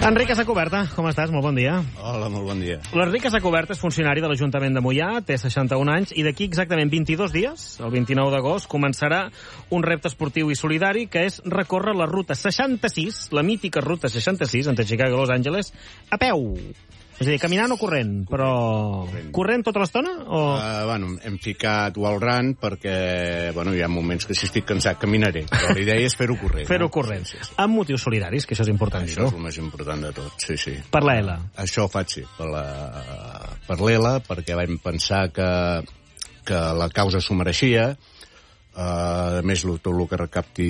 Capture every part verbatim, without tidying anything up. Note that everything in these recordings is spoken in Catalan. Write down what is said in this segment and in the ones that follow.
Enric Casacuberta, com estàs? Molt bon dia. Hola, molt bon dia. L'Enric Casacuberta és funcionari de l'Ajuntament de Moià, té seixanta-un anys, i d'aquí exactament vint-i-dos dies, el vint-i-nou d'agost, començarà un repte esportiu i solidari que és recórrer la ruta seixanta-sis, la mítica ruta seixanta-sis, entre Chicago i Los Angeles, a peu. És a dir, caminant o corrent, però... Corrent, corrent tota l'estona? O... Uh, bueno, hem ficat wall run perquè, bueno, hi ha moments que si estic cansat caminaré, però la idea és fer-ho corrent. Fer-ho no? corrent. Sí, sí, sí. Amb motius solidaris, que això és important. Això és el més important de tot, sí, sí. Per la L. Això ho faig, sí, per la per l'L, perquè vam pensar que, que la causa s'ho mereixia. Uh, a més, tot el que recapti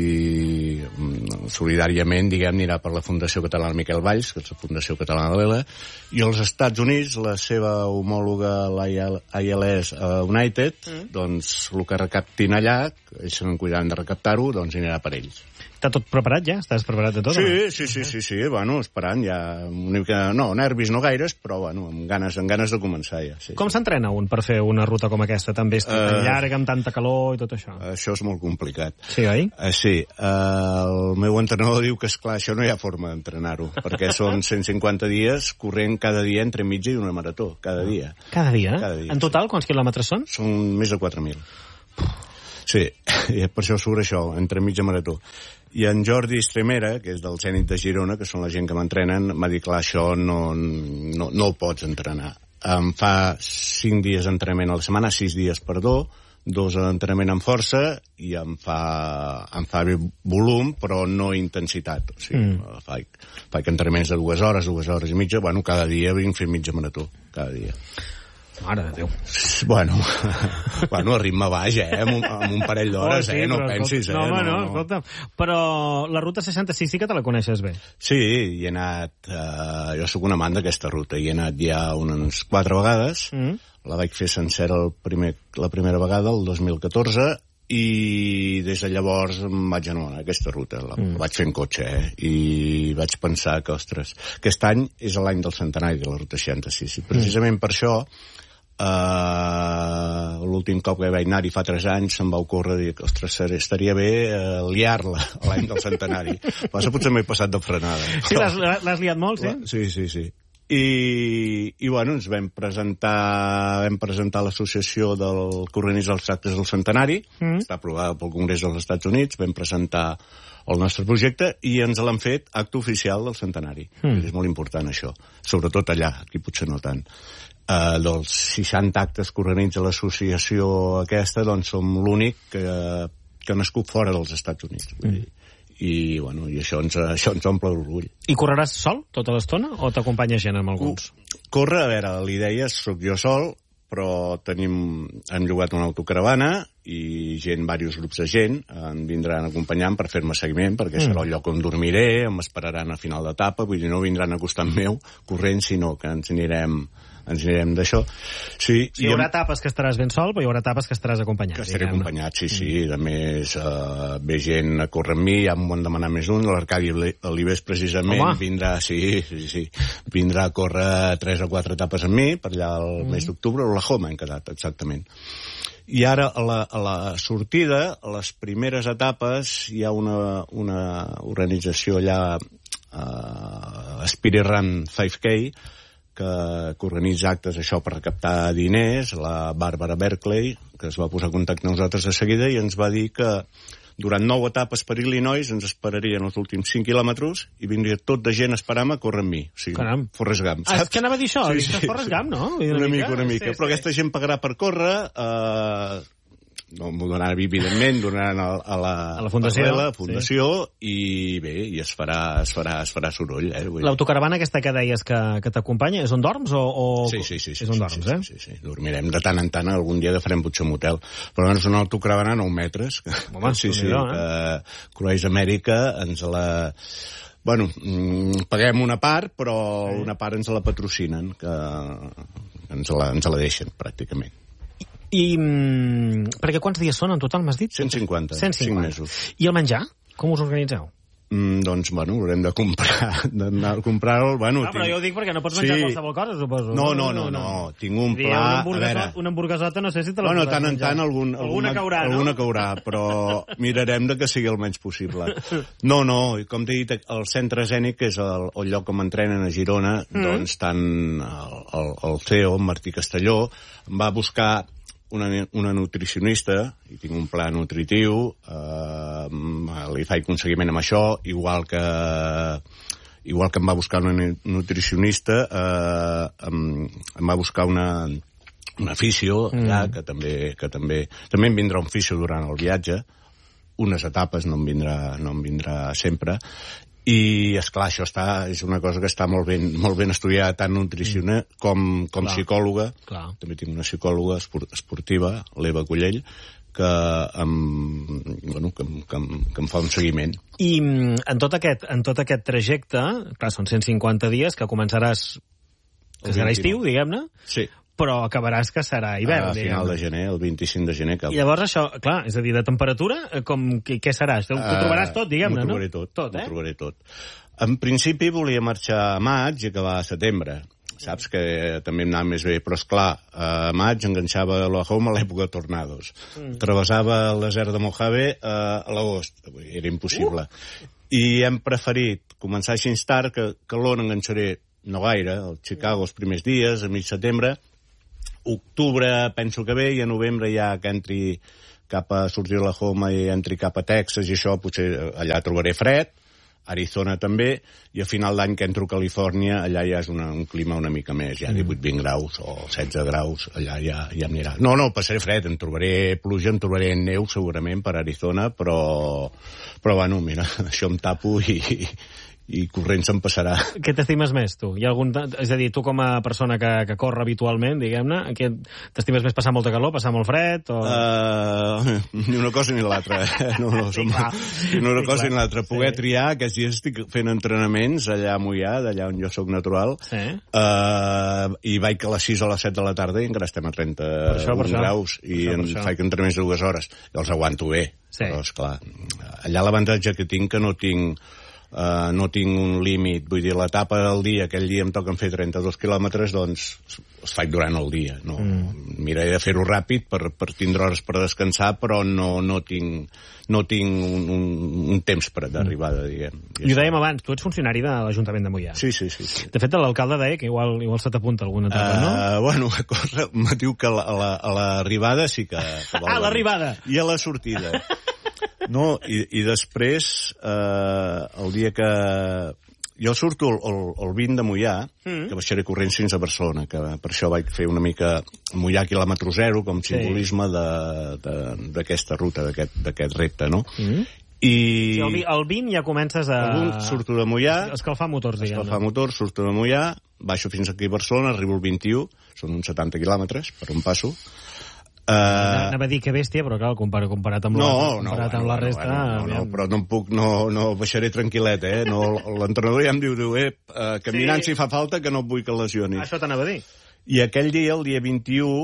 um, solidàriament, diguem, anirà per la Fundació Catalana Miquel Valls, que és la Fundació Catalana de l'E L A, i als Estats Units, la seva homòloga, la I L S uh, United, mm. doncs el que recaptin allà, ells se'n cuidaran de recaptar-ho, doncs anirà per ells. Està tot preparat ja? Estàs preparat de tot? Sí, no? sí, sí, sí, sí, bueno, esperant ja una mica, no, nervis no gaires, però bueno, amb ganes, amb ganes de començar ja. Sí, com sí. s'entrena un per fer una ruta com aquesta, tan bèstia, uh, tan llarga, amb tanta calor i tot això? Això és molt complicat. Sí, oi? Uh, sí, uh, el meu entrenador diu que, esclar, això no hi ha forma d'entrenar-ho, perquè són cent cinquanta dies corrent cada dia entre mitja i una marató, cada dia. Cada dia? Cada dia en total, sí. Quants quilòmetres són? Són més de quatre mil. Sí, i per això surt això, entre mitja marató. I en Jordi Estremera, que és del Zenit de Girona, que són la gent que m'entrenen, m'ha dit, clar, això no, no, no el pots entrenar. Em fa cinc dies d'entrenament a la setmana, sis dies, perdó, dos d'entrenament amb força, i em fa, em fa volum, però no intensitat. O sigui, mm. faig, faig entrenaments de dues hores, dues hores i mitja, bueno, cada dia vinc fent mitja marató, cada dia. Mare de Déu. Bueno, bueno, a ritme baix, eh? Amb un, amb un parell d'hores, oh, sí, eh? No pensis, eh? No, home, no, no, escolta. Però la ruta seixanta-sis sí que te la coneixes bé. Sí, hi he anat... Eh, jo sóc un amant d'aquesta ruta. Hi he anat ja unes quatre vegades. Mm. La vaig fer sencera el primer, la primera vegada, el dos mil catorze, i des de llavors em vaig anomenar aquesta ruta. La, mm. la vaig fer en cotxe, eh? I vaig pensar que, ostres, aquest any és l'any del centenari de la ruta seixanta-sis. I precisament mm. per això... Uh, l'últim cop que vaig anar-hi fa tres anys se'm va ocórrer dir que, ostres, estaria bé uh, liar-la l'any del centenari. Passa, potser m'he passat de frenada. Sí, l'has liat molt, sí? Sí, sí, sí. I, i bueno, ens vam presentar vam presentar l'associació del Correnís dels Tractes del Centenari, mm. està aprovada pel Congrés dels Estats Units, vam presentar el nostre projecte i ens l'han fet acte oficial del centenari. Mm. És molt important això, sobretot allà, aquí potser no tant. Uh, dels seixanta actes correnits de l'associació aquesta, doncs som l'únic que, que ha nascut fora dels Estats Units. Vull dir. I, bueno, i això ens, això ens omple d'orgull. I correràs sol tota l'estona o t'acompanya gent amb alguns? Corre, a veure, l'idea és soc jo sol, però tenim, hem llogat una autocaravana i gent, diversos grups de gent em vindran acompanyant per fer-me seguiment, perquè mm. serà el lloc on dormiré, em esperaran a final d'etapa, vull dir, no vindran a costat meu corrent, sinó que ens anirem ens anirem d'això. Sí, sí, hi haurà etapes que estaràs ben sol, però hi haurà etapes que estaràs acompanyat. Que estaré acompanyat, sí, sí. Mm. A més, uh, ve gent a córrer amb mi, ja m'ho han demanat més d'un, l'Arcadi Olives precisament Home. vindrà, sí, sí, sí, vindrà a córrer tres o quatre etapes amb mi, per allà el mm. mes d'octubre, o la Homa hem quedat, exactament. I ara, a la, a la sortida, a les primeres etapes, hi ha una, una organització allà, uh, Spirit Run cinc K, que, que organitza actes això per recaptar diners, la Bàrbara Berkeley, que es va posar en contacte amb nosaltres de seguida i ens va dir que durant nou etapes per Illinois ens esperarien els últims cinc quilòmetres i vindria tot de gent a esperar-me a córrer amb mi. O sigui, Caram. Forrest Gump, saps? Ah, és que anava a dir això, sí, sí, Forrest Gump, no? Una, una mica, una mica. Sí, però sí. Aquesta gent pagarà per córrer, eh... no, m'ho donaran, evidentment, donaran a, a, la, a la Fundació, a la fundació sí. I bé, i es farà, es farà, es farà soroll. Eh, l'autocaravana aquesta que deies que, que t'acompanya, és on dorms? O, o... Sí, sí, sí, sí, és on dorms, sí, sí, eh? sí, sí, sí, dormirem de tant en tant, algun dia de farem potser un hotel, però és una autocaravana a nou metres, que, Home, sí, sí, eh? que Cruise Amèrica ens la... Bueno, paguem una part, però sí. Una part ens la patrocinen, que ens la, ens la deixen, pràcticament. I, mm, perquè quants dies són en total, m'has dit? cent cinquanta, cent cinquanta. cinc mesos. I el menjar? Com us organitzeu? Mm, doncs, bueno, haurem de comprar, d'anar a comprar-lo. Bueno, ah, però tinc... jo ho dic perquè no pots menjar sí. qualsevol cosa, suposo. No, no, no, no, no. tinc un pla... Una, hamburguesota, una hamburguesota no sé si te la bueno, podràs tant en menjar. tant algun, alguna, alguna caurà, no? Alguna caurà, però mirarem de que sigui el menys possible. No, no, com t'he dit, el centre Zènic, que és el, el lloc on m'entrenen a Girona, mm. doncs tant el, el, el C E O, Martí Castelló, em va buscar Una, una nutricionista, i tinc un pla nutritiu, eh, li faig consegüiment amb això, igual que igual que em va buscar una nutricionista, eh, em, em va buscar una, una fisio, mm. allà, que també, que també, també em vindrà un fisio durant el viatge, unes etapes, no em vindrà, no em vindrà sempre, i, esclar, això està, és una cosa que està molt ben, molt ben estudiada, tant nutricionista mm. com, com clar, psicòloga. Clar. També tinc una psicòloga esportiva, l'Eva Collell, que em, bueno, que, em, que, em, que em fa un seguiment. I en tot aquest, en tot aquest trajecte, clar, són cent cinquanta dies, que començaràs, que serà estiu, diguem-ne? Sí. Però acabaràs que serà hivern, a final de gener, el vint-i-cinc de gener. I llavors això, clar, és a dir, de temperatura, com, què, què seràs? T'ho uh, trobaràs tot, diguem-ne, no? M'ho trobaré tot, tot, eh? m'ho trobaré tot. En principi volia marxar a maig i acabar a setembre. Saps que també em anava més bé, però esclar, a maig enganxava l'Oklahoma a l'època de tornados. Mm. Travessava el desert de Mojave a l'agost. Era impossible. Uh. I hem preferit començar així tard, que, que l'on enganxaré no gaire, al Chicago els primers dies, a mig setembre. Octubre penso que ve, i a novembre ja que entri cap a sortir a l'Oklahoma i entri cap a Texas i això, potser allà trobaré fred, Arizona també, i a final d'any que entro a Califòrnia, allà ja és una, un clima una mica més, ja divuit vint graus o setze graus, allà ja, ja em anirà. No, no, passaré fred, em trobaré pluja, em trobaré neu segurament per Arizona, però, però bueno, mira, això em tapo i... i corrent se'n passarà. Què t'estimes més, tu? Hi ha algun... És a dir, tu com a persona que, que corre habitualment, diguem-ne, t'estimes més passar molta calor, passar molt fred? O... Uh, ni una cosa ni l'altra. No, no, som... sí, ni una sí, cosa clar. Ni l'altra. Poder sí. triar, aquests dies estic fent entrenaments allà a Moià, d'allà on jo sóc natural, sí. uh, i vaig a les sis o a les set de la tarda i encara estem a trenta això, graus, i això, en faig entrenaments de dues hores. I els aguanto bé. Sí. Però, esclar, allà l'avantatge que tinc que no tinc Uh, no tinc un límit, vull dir, l'etapa del dia, aquell dia em toquen fer trenta-dos quilòmetres, doncs els faig durant el dia. No? Mm. Miraré de fer-ho ràpid per, per tindre hores per descansar, però no, no tinc, no tinc un, un, un temps per d'arribada, diguem. I ho dèiem abans, tu ets funcionari de l'Ajuntament de Moià. Sí, sí, sí. sí. De fet, l'alcalde deia que igual, igual se t'apunta alguna etapa, uh, no? Bueno, cosa, me diu que a l'arribada sí que... que ah, l'arribada! I a la sortida. No, i, i després, eh, el dia que... Jo surto el, el, el vint de Moià, mm. que baixaré corrents fins a Barcelona, que per això vaig fer una mica Moià quilòmetre zero, com simbolisme sí. d'aquesta ruta, d'aquest repte, no? Mm. I... Sí, el, el vint ja comences a... El vint surto de Moià... Escalfar motors, diguem-ne. Escalfar motors, surto de Moià, baixo fins aquí a Barcelona, arribo el vint-i-u, són uns setanta quilòmetres per on passo. Uh... Anava a dir que bèstia, però clar, comparat, comparat amb, no, la, no, comparat bueno, amb la resta... Bueno, no, no, no, però no em puc, no, no baixaré tranquil·let, eh? No, l'entrenador ja em diu, diu eh, uh, caminant sí. si fa falta, que no vull que lesioni. Això t'anava a dir. I aquell dia, el dia vint-i-u,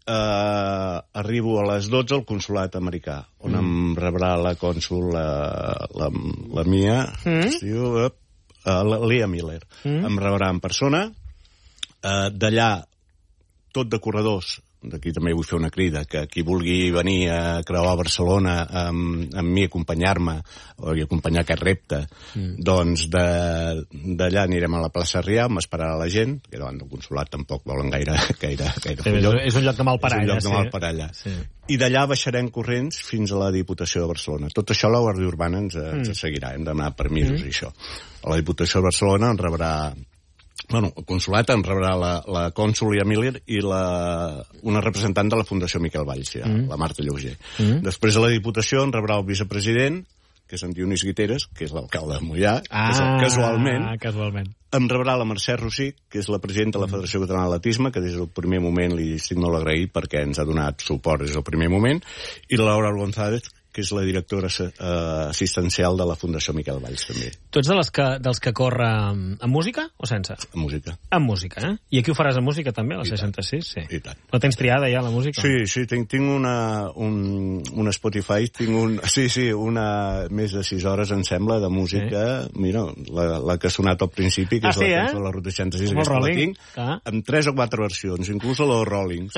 uh, arribo a les dotze al consulat americà, on mm. em rebrà la cònsul, la, la, la Mia, mm. es diu, uh, uh, Lia Miller. Mm. Em rebrà en persona, uh, d'allà, tot de corredors, d'aquí també vull fer una crida, que qui vulgui venir a creuar Barcelona amb, amb mi, acompanyar-me, o acompanyar aquest repte, mm. doncs d'allà anirem a la plaça Riau, m'esperarà la gent, que davant del consulat tampoc volen gaire, gaire, gaire sí, lloc. És un lloc de mal parar, és un lloc sí. de mal parar allà. Sí. I d'allà baixarem corrents fins a la Diputació de Barcelona. Tot això la Guàrdia Urbana ens, mm. ens seguirà, hem d'anar permisos mm. i això. A la Diputació de Barcelona ens rebrà... Bueno, el consulat em rebrà la, la cònsul Lia Miller i la, una representant de la Fundació Miquel Valls, ja, mm. la Marta Lleuger. Mm. Després a la Diputació em rebrà el vicepresident, que és en Dionís Guiteres, que és l'alcalde de Moià, ah, casualment. casualment. Em rebrà la Mercè Rossí, que és la presidenta de la Federació Catalana d'Atletisme, que des del primer moment li estic molt agraït perquè ens ha donat suport des del primer moment, i la Laura González, que és la directora uh, assistencial de la Fundació Miquel Valls, també. Tu ets de les que, dels que corre amb música o sense? Amb música. Amb música, eh? I aquí ho faràs amb música també, a la seixanta-sis? Sí. I tant. La tens triada ja, la música? Sí, sí, tinc, tinc una, un, una Spotify, tinc un, sí, sí, una més de sis hores, em sembla, de música. Sí. Mira, la, la que ha sonat al principi, que ah, és sí, la eh? cançó de la Ruta seixanta-sis, aquesta la tinc, ah. amb tres o quatre versions, inclús a los Rollings.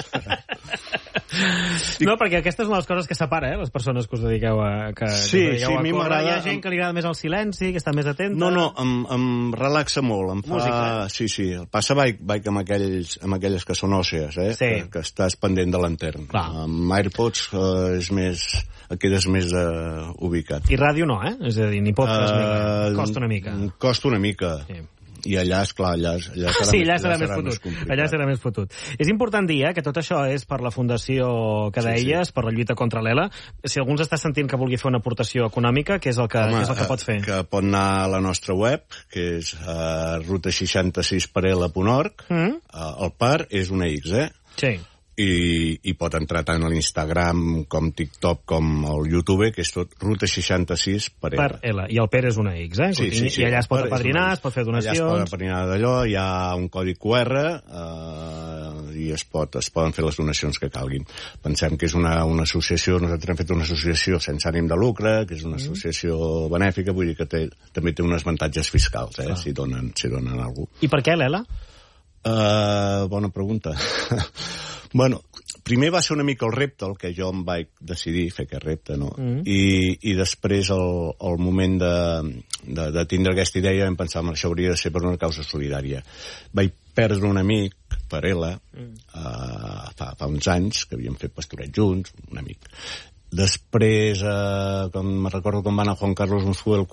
No, perquè aquesta és una de les coses que separa, eh, les persones que us dediqueu a, que, sí, que us dediqueu sí, a a mi córrer. m'agrada... Hi ha gent que li agrada més el silenci, que està més atenta... No, no, em, em relaxa molt. Em fa... Música. Sí, sí. Passa vaig, vaig amb, aquells, amb aquelles que són òssees, eh? Sí. Que, que estàs pendent de l'entern. Amb AirPods eh, és més... quedes més uh, ubicat. I ràdio no, eh? És a dir, ni podcast, uh, ni... costa una mica. Costa una mica. Sí. I allà, esclar, allà, allà serà, sí, allà serà, allà més, serà més fotut. Allà serà més fotut. És important dir eh, que tot això és per la fundació que deies, sí, sí. per la lluita contra l'Ela. Si algú ens està sentint que vulgui fer una aportació econòmica, què és el que, Home, què és el que pot fer? Que pot anar a la nostra web, que és uh, ruta seixanta sis per ela punt org. Mm. Uh, el par és una X, eh? Sí. I, i pot entrar tant a l'Instagram com TikTok com al YouTube, que és tot ruta seixanta sis per L. Per L. I el Per és una X, eh? Sí, sí, sí. I allà es pot apadrinar, es pot fer donacions... Allà es pot apadrinar d'allò, hi ha un codi Q R eh, i es, pot, es poden fer les donacions que calguin. Pensem que és una, una associació, nosaltres hem fet una associació sense ànim de lucre, que és una associació benèfica, vull dir que té, també té uns avantatges fiscals, eh, si donen, si donen a algú. I per què l'Ela? Uh, bona pregunta. Bueno, primer va ser una mica el repte, el que jo em vaig decidir fer aquest repte, no? Mm. I, i després, el, el moment de, de, de tindre aquesta idea, vam pensar que això hauria de ser per una causa solidària. Vaig perdre un amic, per ella, mm. uh, fa, fa uns anys, que havíem fet pastoret junts, un amic. Després, eh, com me recordo quan va anar Juan Carlos Unzuel